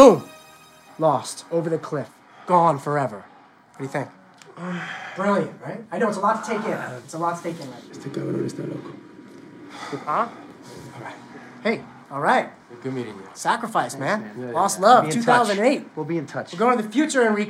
Boom. Lost. Over the cliff. Gone forever. What do you think? Brilliant, right? I know, it's a lot to take in. It's a lot to take in, right? Este cabrón está loco. Huh? All right. Hey, all right. Good meeting you. Sacrifice, man. Yeah, Lost yeah. Love, Be in touch. 2008. We'll be in touch. We're going to the future, Enrique.